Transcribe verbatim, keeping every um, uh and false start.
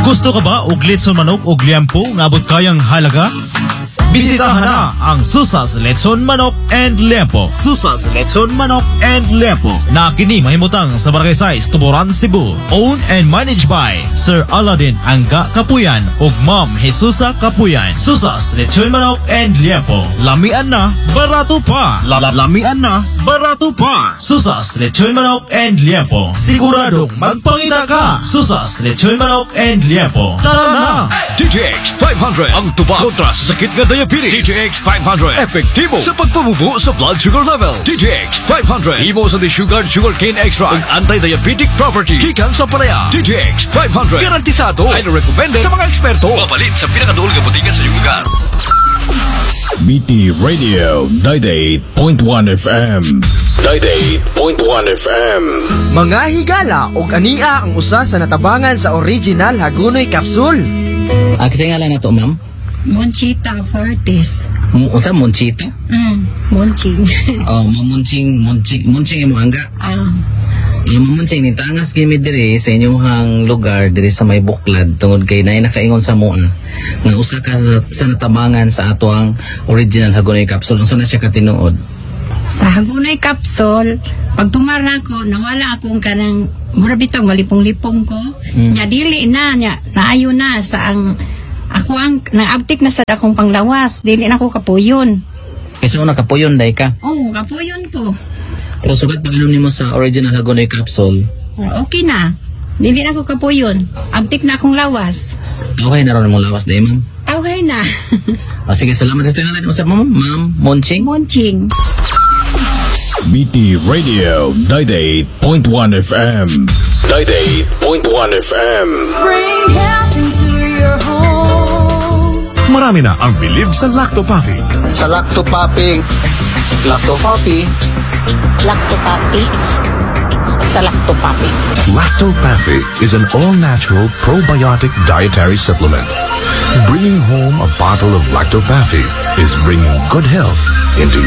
Gusto ka ba og litson manok og liempo nga abot kayang halaga? Bisitahan na ang Susas Letson Manok and Liempo. Susas Letson Manok and Liempo na kini mahimutang sa Barangay Size, Tuburan, Cebu. Owned and managed by Sir Aladdin Angga Kapuyan ug Ma'am Jesusa Kapuyan. Susas Letson Manok and Liempo. Lamian na, barato pa. Lamian na, barato pa. Susas Letson Manok and Liempo. Siguradong magpangita ka. Susas Letson Manok and Liempo. Tara na! D T X five hundred ang tuba kontra sa sakit nga diabetes. D T X five hundred epektibo sa pagpamubo sa blood sugar level. D T X five hundred imo sa sugar sugar cane extra ang anti-diabetic property gikan sa palaya. D T X five hundred garantisado ay recommended sa mga eksperto. Mapalit sa pinakaduol nga botiga sa iyong lugar. B T Radio ninety-eight point one F M. ninety-eight point one F M. Mga higala og ania ang usa sa natabangan sa original Hagunoy Capsule. Ah, kasi nga lang na to, ma'am? Monchita Fortis. M- Usa, Monchita? Mm, Monching. Oh, mamunching, munching, munching imo angga. Ah. Yung mamunching ni tangas gimi diri sa inyong hang lugar diri sa may buklad tungod kay nay nakaingon sa mua nga usa ka sa, sa natabangan sa ato ang original Hagunoy Capsule. Unsa na siya katinuod? Sa Hagunoy Capsule, pag tumara ko, nawala akong kanang mura bitong malipong-lipong ko. Hmm. Nya dili na, nya naayo na sa ang ako ang naabtik na sa akong panglawas. Dili na ako kapuyon. Kasi una kapuyon day ka. Oh, kapuyon ko. Pero sugat pag inom nimo sa original Hagunoy Capsule, Oh, okay na. Dili na ako kapuyon. Abtik na akong lawas. okay na ron mong lawas day, ma'am. Okay na. Ah, sige, salamat sa tingalan mo sa ma'am, ma'am Monching. Monching. B T Radio ninety-eight point one F M. ninety-eight point one F M. Bring health into your home. Marami na ang bilib sa Lactopapi. Sa Lactopapi, Lactopapi, Lactopapi. Sa Lactopapi. Lactopapi is an all-natural probiotic dietary supplement. Bringing home a bottle of Lactopapi is bringing good health into